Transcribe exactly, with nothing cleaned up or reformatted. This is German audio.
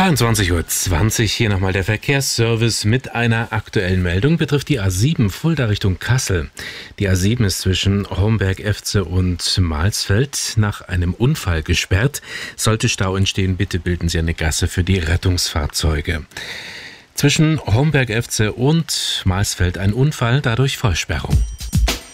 dreiundzwanzig Uhr zwanzig, hier nochmal der Verkehrsservice mit einer aktuellen Meldung, betrifft die A sieben Fulda Richtung Kassel. Die A sieben ist zwischen Homberg-Efze und Mahlsfeld nach einem Unfall gesperrt. Sollte Stau entstehen, bitte bilden Sie eine Gasse für die Rettungsfahrzeuge. Zwischen Homberg-Efze und Mahlsfeld ein Unfall, dadurch Vollsperrung.